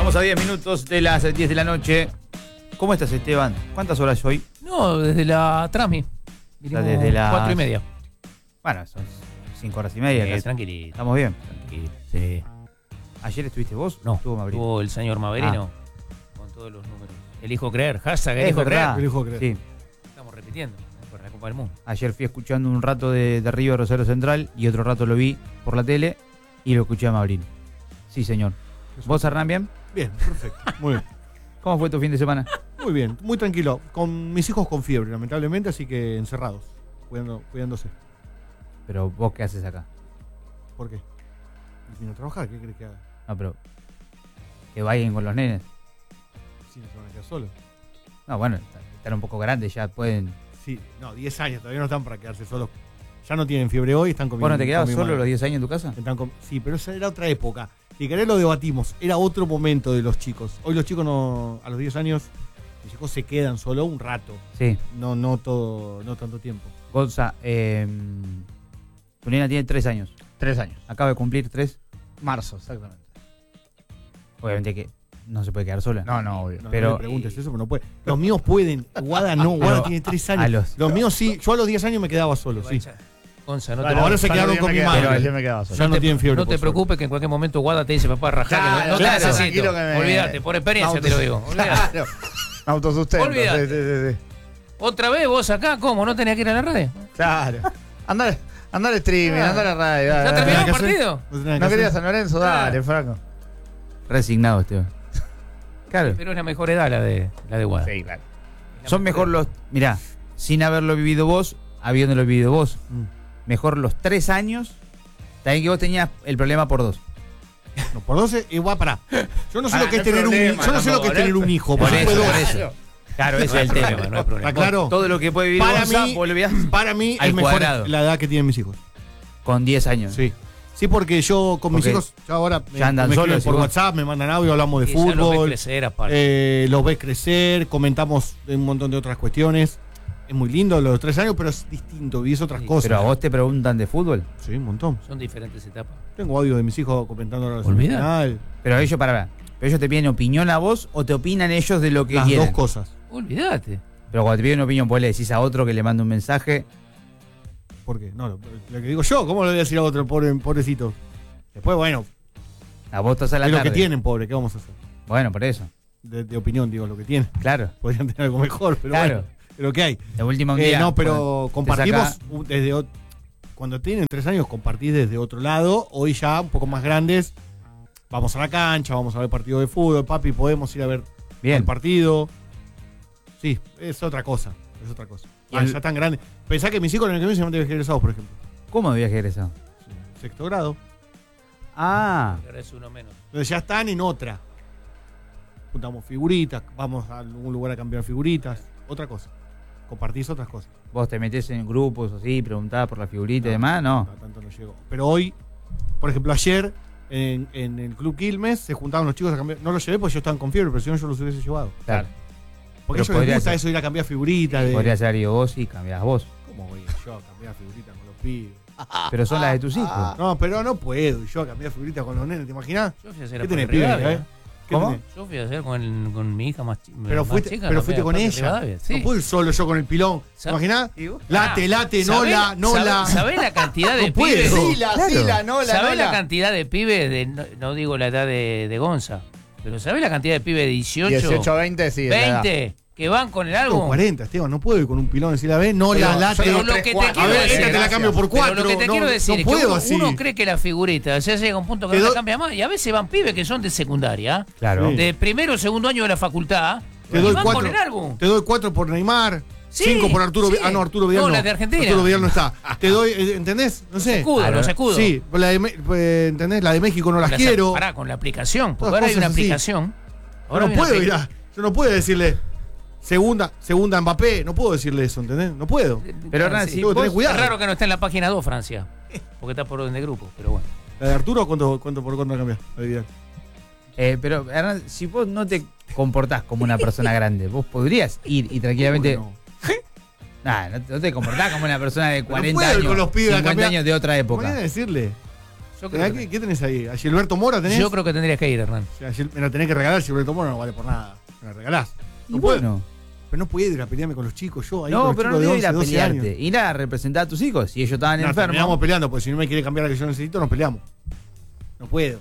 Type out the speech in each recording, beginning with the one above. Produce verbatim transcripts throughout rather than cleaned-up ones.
Estamos a diez minutos de las diez de la noche. ¿Cómo estás, Esteban? ¿Cuántas horas hoy? No, desde la Trami. Desde las cuatro y media. Bueno, son cinco horas y media. Sí, tranquilito. ¿Estamos bien? Tranquilo. Sí. ¿Ayer estuviste vos? No, estuvo Mabrino. estuvo el señor Maverino Ah. con todos los números. Elijo creer, hashtag Es elijo verdad. creer. Elijo creer. Sí. Estamos repitiendo, ¿eh? Por la Copa del Mundo. Ayer fui escuchando un rato de, de River Rosario Central y otro rato lo vi por la tele y lo escuché a Mabrino. Sí, señor. ¿Vos, Hernán, bien? Bien, perfecto. Muy bien. ¿Cómo fue tu fin de semana? Muy bien, muy tranquilo. Con mis hijos con fiebre, lamentablemente, así que encerrados, cuidando, cuidándose. Pero vos, ¿qué haces acá? ¿Por qué? Vino a trabajar, ¿qué crees que haga? No, pero que vayan con los nenes. Sí, no se van a quedar solos. No, bueno, están un poco grandes, ya pueden... Sí, no, diez años, todavía no están para quedarse solos. Ya no tienen fiebre hoy, están comiendo. ¿Vos no te quedabas con mi solo madre. los diez años en tu casa? Están com- sí, pero esa era otra época. Si querés lo debatimos, era otro momento de los chicos. Hoy los chicos no, a los diez años, los chicos se quedan solo un rato. Sí. No, no todo, no tanto tiempo. Gonza, eh, tu nena tiene tres años. Tres años. Acaba de cumplir tres. Marzo, exactamente. Obviamente que no se puede quedar sola. No, no, obvio. No, Pero- no me preguntes eso, pero no puede. Los míos pueden. Guada no, Guada Pero tiene tres a años. los- míos sí. Yo a los diez años me quedaba solo, sí. Gonza, no te, Bueno, ahora se Yo quedaron no con me mi quedaba, madre. pero yo me quedaba solo. Ya no te- tienen fiebre, No por te suerte. preocupes que en cualquier momento Guada te dice, papá, rajá, que no, no Claro, te necesito. tranquilo que me- Olvídate, por experiencia te lo digo. Olvídate. Claro. Autosustento. Olvídate. Sí, sí, sí, sí. ¿Otra vez vos acá? ¿Cómo? ¿No tenías que ir a la red? Claro. Andar, andar streaming, Ah. andar a radio. ¿Ya dale, terminó dale. el partido? No tenés que ¿No hacer. querías San Lorenzo? Dale, Ah. Franco. Resignado, Esteban. Claro. Pero es la mejor edad la de, la de Guada. Sí, claro. Son mejor los... Mirá, sin haberlo vivido vos, habiéndolo vivido vos. Mm. Mejor los tres años. También que vos tenías el problema por dos. No, por doce, igual para. Yo no sé Ah, lo que es no hay tener un problema, Yo no sé lo que es tampoco, tener ¿no? un hijo. Por Por eso, eso, por eso. Claro, ese es el tema. No hay problema. ¿Está claro? Todo lo que puede vivir Para Gonza, mí- vos lo veías Para mí Al es mejor cuadrado. la edad que tienen mis hijos. con diez años. Sí. Sí, porque yo con mis Porque hijos, yo ahora me, ya andan me escriben solos, por igual. WhatsApp, me mandan audio, hablamos de Y ya los ves fútbol. crecer aparte. Eh, los ves crecer, comentamos de un montón de otras cuestiones. Es muy lindo los tres años, pero es distinto, y es otras Sí, cosas. Pero a vos te preguntan de fútbol. Sí, un montón. Son diferentes etapas. Tengo audio de mis hijos comentando la Olvida. final. Pero ellos, para ver. ¿Pero ellos te piden opinión a vos o te opinan ellos de lo que Las quieren? dos cosas. Olvídate. Pero cuando te piden opinión, vos le decís a otro que le manda un mensaje. ¿Por qué? No, lo, lo que digo yo, ¿cómo le voy a decir a otro, pobre, pobrecito? Después, bueno, A vos estás a la es lo tarde. que tienen, pobre, ¿qué vamos a hacer? Bueno, por eso. De, de opinión, digo, lo que tienen. Claro. Podrían tener algo mejor, pero Claro. bueno, es lo que hay. De última un Eh, día. no, pero bueno, te compartimos saca- un- desde ot- cuando tienen tres años compartís desde otro lado. Hoy ya un poco más grandes, vamos a la cancha, vamos a ver partido de fútbol, papi, podemos ir a ver Bien. el partido. Sí, es otra cosa, es otra cosa. Y Ah, el- ya tan grande. Pensá que mis hijos en el que se van de viaje egresados, por ejemplo. ¿Cómo de viaje egresado? Sexto grado. Ah. Ahora es uno menos. Entonces ya están en otra. Juntamos figuritas, vamos a algún lugar a cambiar figuritas, otra cosa. Compartís otras cosas. Vos te metés en grupos así, preguntás por la figurita y demás, no. Tanto no llegó. Pero hoy, por ejemplo, ayer en, en el Club Quilmes se juntaban los chicos a cambiar. No los llevé porque yo estaban con fiebre, pero si no yo los hubiese llevado. Claro. Porque a Pero ellos les podría gusta ser. eso, ir a cambiar figuritas. De... Podrías haber ido vos y cambiás vos. ¿Cómo voy yo a cambiar figuritas con los pibes? Pero son las de tus hijos. No, pero no puedo yo a cambiar figuritas con los nenes, ¿te imaginas? Yo fui a hacer ¿Qué a tenés, Parque pibe? Rivadavia. eh? ¿Qué ¿Cómo? tenés? Yo fui a hacer con, el- con mi hija más, chi- Pero más fuiste, chica. pero no fuiste fui a con Parque ella. Rivadavia, sí. No puedo ir solo yo con el pilón. ¿Te Sa- imaginas? ¿Y vos? Late, late, no ¿Sabés- la, no sabés- la. ¿Sabés la cantidad de No puedo. pibes? Sí, la, Claro. sí, la, no, la, ¿Sabés no, la la. cantidad de pibes de, no, no digo la edad de, de Gonza, pero ¿sabés la cantidad de pibes de dieciocho, dieciocho, veinte, sí. es la edad. veinte que van con el Tengo álbum? cuarenta, Esteban, no puedo ir con un pilón y la ve, no Pero- la late. Pero Tengo lo tres, que te cuatro. quiero A ver, decir, esta te la cambio por cuatro. pero lo que te no, quiero decir no es puedo que uno, así. uno cree que la figurita, ya llega un punto que Te no doy- la cambia más, y a veces van pibes que son de secundaria, Claro. Sí. de primero o segundo año de la facultad, Te y doy van cuatro. con el álbum. Te doy cuatro por Neymar. Sí, cinco por Arturo sí. Vi- Ah, no, Arturo Vidal No, no. la de Argentina. Arturo Vidal no está. Te doy, eh, ¿entendés? No sé. Escudo, Claro. los escudos. Sí, la de, Me- eh, ¿entendés? La de México no las Las- quiero. Pará, con la aplicación, porque Todas ahora hay una cosas así. aplicación. Yo Ahora no hay una puedo apli- ir a, yo no puedo decirle segunda, segunda Mbappé, no puedo decirle eso, ¿entendés? No puedo. Pero Hernán, Sí. si Tengo que tener vos- cuidado. Es raro que no esté en la página dos, Francia, porque está por orden de grupo, pero bueno. La de Arturo, ¿cuánto, cuánto por cuánto cambiar? La de Vidal. Eh, pero, Hernán, si vos no te comportás como una persona grande, vos podrías ir y tranquilamente. ¿Cómo que no? Nah, no, te- no te comportás como una persona de Pero cuarenta puedo ir años, con los pibes a cincuenta cambiar. años de otra Mañana época. decirle, Yo creo, ¿Qué, que, ¿Qué tenés ahí? ¿A Gilberto Mora tenés? yo creo que tendrías que ir, Hernán. O sea, Gil- me la tenés que regalar, Gilberto Mora no vale por nada. Me la regalás. Y No puedo. bueno. Pero no puedo ir a pelearme con los chicos, yo ahí No, con pero los no chicos digo ir de a once, doce pelearte. años. Ir a representar a tus hijos. Si ellos estaban No, enfermos. terminamos peleando, porque si no me quiere cambiar la que yo necesito, nos peleamos. No puedo.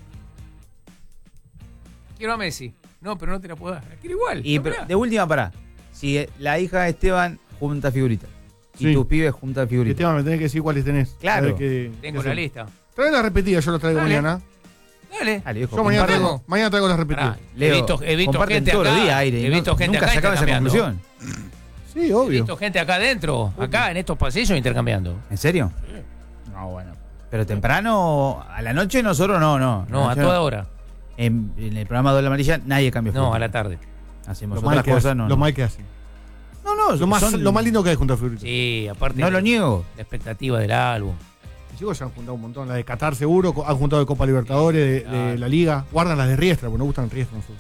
Quiero a Messi. No, pero no te la puedo dar. La quiero igual. Y no pero, peleá. de última, pará. Si eh, la hija de Esteban junta figuritas y Sí. tus pibes juntan figuritas. Esteban, me tenés que decir cuáles tenés. Claro. A ver qué- Tengo qué la son. lista. Trae la repetida, yo la traigo Dale. mañana. Dale. Dale, viejo, Yo mañana compartan- traigo, mañana traigo las repetidas. Pará, Leo, he visto, he visto comparten gente todos acá. los días aire. He no- visto gente nunca acá sacaba esa intercambiando. conclusión. Sí, He obvio. visto gente acá adentro, acá en estos pasillos intercambiando. ¿En serio? No, bueno. Pero temprano, a la noche nosotros no, no. No, a Noche toda hora. En, en el programa de la amarilla nadie cambia No, figuritas. a la tarde. Hacemos Lo mal otras que cosas, hacen. no. Lo no. mal que hacen. No, no, Lo más, son- lo más lindo que hay junto a Figuritas. Sí, aparte. No lo niego. La expectativa del álbum. Los chicos ya han juntado un montón. La de Qatar seguro, co- han juntado de Copa Libertadores, de, de Claro. la Liga. Guardan las de Riestra, porque no gustan Riestra nosotros.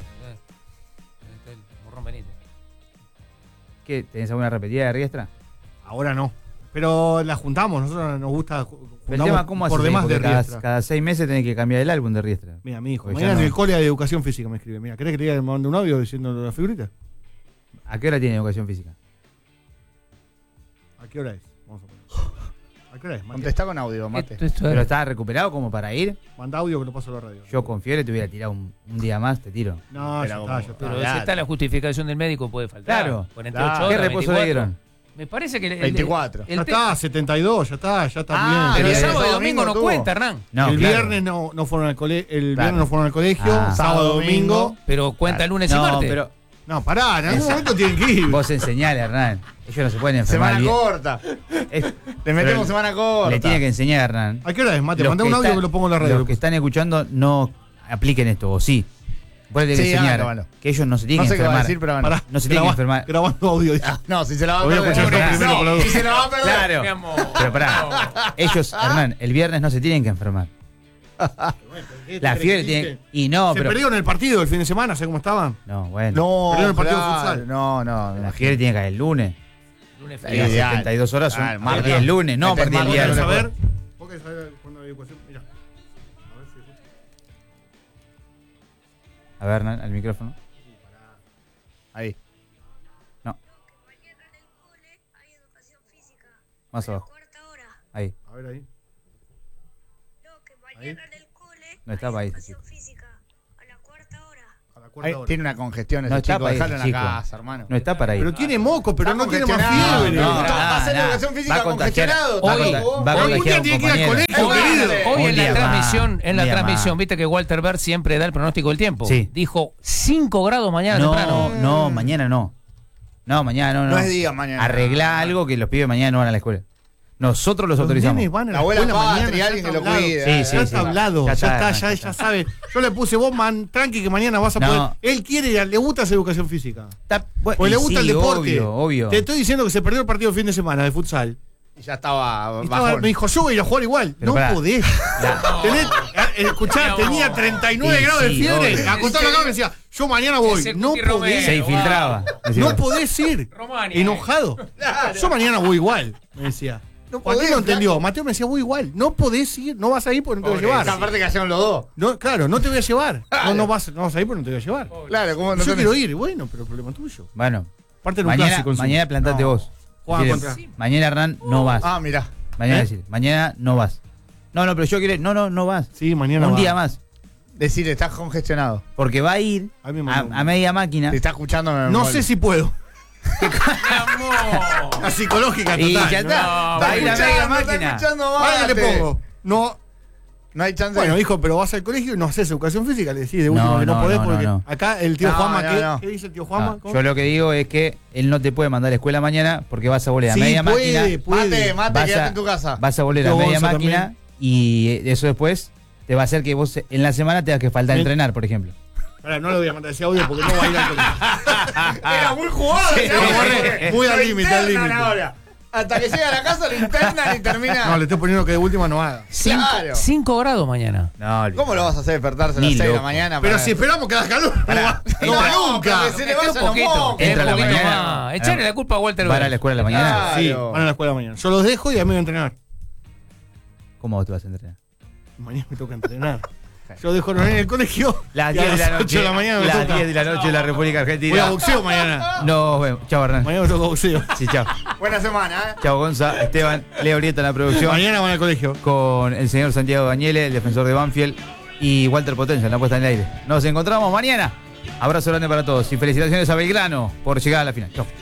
El Morrón Benítez. ¿Qué? ¿Tenés alguna repetida de Riestra? Ahora no. Pero las juntamos, nosotros nos gusta. ju- Pero el juntamos tema, ¿cómo haces? por demás de Porque cada, Riestra. cada seis meses tenés que cambiar el álbum de Riestra. Mira, mi hijo. Pues ya Mañana no. en el cole de educación física me escribe. Mira, ¿querés que te diga que me mande un audio diciendo las figuritas? ¿A qué hora tiene educación física? ¿A qué hora es? Vamos a poner. ¿A qué hora es? Mate? Contestá con audio, mate. Esto- esto- ¿Pero estás recuperado como para ir? Manda audio que lo paso a la radio. Yo con fiebre te hubiera tirado un, un día más, te tiro. No, ya Pero está, ya está. Pero Claro. si está la justificación del médico, puede faltar. Claro. cuarenta y ocho Claro. horas, ¿Qué reposo le veinticuatro. dieron? Me parece que el, el- veinticuatro. el Ya te- está, setenta y dos, ya está, ya está Ah, bien. Pero el el sábado sábado y y domingo no domingo cuenta, Hernán. No, el claro. viernes no, no fueron al colegio, el Claro. viernes no fueron al colegio, Ah. sábado, domingo. Pero cuenta lunes y No, martes. pero No, pará, en algún momento tienen que ir. vos enseñale, Hernán. Ellos no se pueden enfermar. Semana bien. corta. Es- Le pero metemos semana corta. Le tiene que enseñar a Hernán. ¿A qué hora es, Mate? Los Mandá un que audio están- que lo pongo en la radio. Los que están escuchando no apliquen esto, o sí. Vos le tenés que Sí, enseñar hágalo. que ellos no se tienen No sé que qué va a enfermar. decir, pero bueno. Pará, no se tiene que graba- enfermar. Grabando audio. dice. No, si se la va a Lo voy a perder. escuchar yo No, primero, por la duda. si se la va a perder. Claro. Mi amor. Pero pará, ellos, Hernán, el viernes no se tienen que enfermar. La fiebre tiene. Y no, Se pero. perdieron el partido el fin de semana, ¿sabes cómo estaban? No, bueno. No, Perdieron el partido de claro, futsal. No, no. La fiebre tiene que caer el lunes. Lunes Y feriado. las Ideal. setenta y dos horas son Ah, el a martes. partir del lunes, no a Este es partir del martes, ¿Querés viernes. no saber? ¿Vos querés saber cuándo hay educación? Mirá. A ver si escucha. A ver, Hernán, al micrófono. Ahí. No, Mañana en el cole hay educación física. más A la abajo. cuarta hora. Ahí. A ver ahí. No, que mañana en el cole No está hay para ahí, educación física. A la cuarta hora. A la cuarta Ahí hora. tiene una congestión No ese está chico. para Dejalo ese en la chico. casa, hermano. No está para ahí. Pero tiene moco, pero Está no tiene más congestionado, fiebre. no, No, va a hacer nada, educación nada. física Va a contagiar- congestionado. va a Hoy- contagiar- va a Algún contagiar día a un tiene que ir al compañero. colegio, Hoy- querido. Hoy Un en la día transmisión, más, en un la día transmisión, más. viste que Walter Berg siempre da el pronóstico del tiempo. Sí. Dijo cinco grados mañana No, temprano. no, mañana no. No, mañana no. No, No es día mañana. Arreglá algo que los pibes mañana no van a la escuela. Nosotros los Los autorizamos. nenes van a La la abuela escuela patria, mañana, ya alguien que está lo hablado. cuide. Sí, sí, Ya sí. está hablado, Ya ya, está, está, ya ya, está. ya sabe. Yo le puse vos, man, tranqui, que mañana vas a No. poder. Él quiere, ir a- le gusta esa educación física. Está- bueno, Pues le y gusta el sí, deporte. Obvio, obvio. Te estoy diciendo que se perdió el partido el fin de semana de futsal. Y ya estaba Y estaba- bajón. me dijo, yo voy a ir a jugar igual. Pero no pará. podés. La- Tenés, ah, escuchá, No. tenía treinta y nueve Sí, grados de sí, fiebre. obvio. Acostado en la cama y me decía, yo mañana voy. Ese No Cuti Romero. podés. Se infiltraba. Decía, No podés ir. Romani, Enojado. Yo mañana voy igual, me decía. No Joaquín podés, lo entendió. flaco. Mateo me decía, voy igual. No podés ir, no vas a ir porque no te voy a Esa llevar. parte que hacían los dos. No, claro, no te voy a llevar. No, Claro. no, vas, no vas a ir porque no te voy a llevar. Claro, ¿cómo no Yo tenés- quiero ir, bueno, pero problema tuyo. Bueno, Aparte en un mañana, clásico encima. mañana plantate No. vos. Juega Decirle, contra- Mañana, Hernán, no vas. Ah, mirá. Mañana ¿Eh? decirle, mañana no vas. No, no, pero yo quiero. No, no, no vas. Sí, mañana Un va. día más. Decirle, estás congestionado. Porque va a ir A mí a, me mandó un- a media máquina. Te está escuchando. me No vuelve. sé si puedo. Mi amor. La psicológica total. Y ya ¿no? está. No, va a ir a Está media escuchando, está máquina. escuchando, Ahora le mate. pongo. No. No hay chance. Bueno, hijo, pero vas al colegio y no haces educación física. Le decís de último No, que no, no, podés no, porque no, no. acá el tío No, Juanma, no, ¿qué, no. ¿qué dice el tío Ah, Juanma? ¿Cómo? yo lo que digo es que él no te puede mandar a la escuela mañana porque vas a volver a Sí, media puede, máquina. puede. Mate, mate, Vas quédate a- en tu casa. Vas a volver a Yo, media Gonza, máquina también. y eso después te va a hacer que vos en la semana tengas que faltar a Bien. entrenar, por ejemplo. Ahora, no le voy a mandar ese audio porque no va a ir al colegio. Era muy jugado. Sí, ese sí, hombre. sí. Muy al Lo límite, al internan límite. ahora. Hasta que llega a la casa lo internan y termina. No, le estoy poniendo que de última no haga. Cinco, Claro. cinco grados mañana. No, ¿Cómo lo vas a hacer despertarse a las Ni seis de la loco. mañana? Pero para- si esperamos que haga calor, no Pará, va, no entra- va No, nunca. pero se le vayan un los poquito. mocos. Entra un a la poquito mañana. más. Echarle la culpa a Walter ¿Van a Berg. la escuela a la mañana? Claro. Sí, van a la escuela mañana. Yo los dejo y a mí me voy a entrenar. ¿Cómo vos te vas a entrenar? Mañana me toca entrenar. Yo dejo a los nenes en el colegio. Las y a diez de la las ocho noche. de la mañana me Las toca. diez de la noche de la República Voy a Argentina. boxeo mañana. Nos vemos. Chao, Hernán. Mañana me toca boxeo. Sí, chao. Buena semana, ¿eh? Chao, Gonza, Esteban, Leo Brieta en la producción. Mañana van al colegio. Con el señor Santiago Bañele, el defensor de Banfield, y Walter Potencia en la puesta en el aire. Nos encontramos mañana. Abrazo grande para todos y felicitaciones a Belgrano por llegar a la final. Chao.